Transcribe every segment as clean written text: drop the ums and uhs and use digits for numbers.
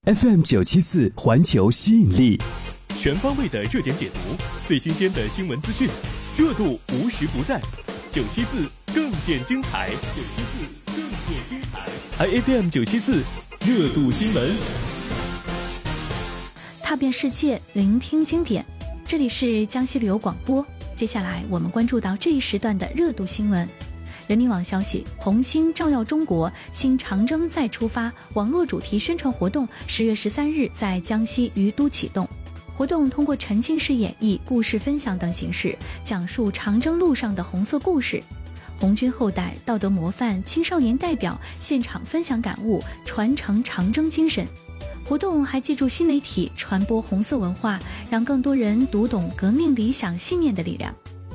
FM974 环球吸引力， 全方位的热点解读，最新鲜的新闻资讯，热度无时不在。974更见精彩，974更见精彩。FM974热度新闻， 踏遍世界，聆听经典。这里是江西旅游广播。接下来我们关注到这一时段的热度新闻。人民网消息，红星照耀中国新长征再出发网络主题宣传活动10月13日在江西于都启动。活动通过沉浸式演绎、故事分享等形式，讲述长征路上的红色故事。红军后代、道德模范、青少年代表现场分享感悟，传承长征精神。活动还借助新媒体传播红色文化，让更多人读懂革命理想信念的力量。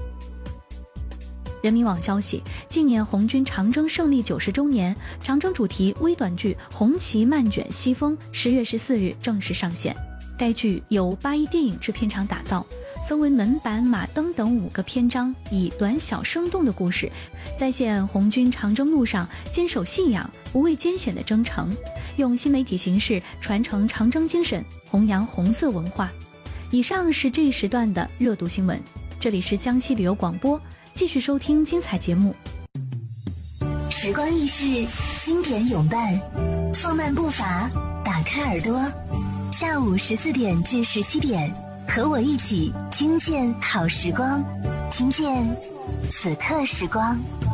人民网消息，纪念红军长征胜利90周年，长征主题微短剧《红旗漫卷西风》10月14日正式上线。该剧由81电影制片厂打造，分为门板、马灯等5个篇章，以短小生动的故事，再现红军长征路上坚守信仰、不畏艰险的征程，用新媒体形式传承长征精神，弘扬红色文化。以上是这一时段的热度新闻，这里是江西旅游广播，继续收听精彩节目。 时光易逝，经典永伴，放慢步伐，打开耳朵，下午14点至17点，和我一起听见好时光，听见此刻时光。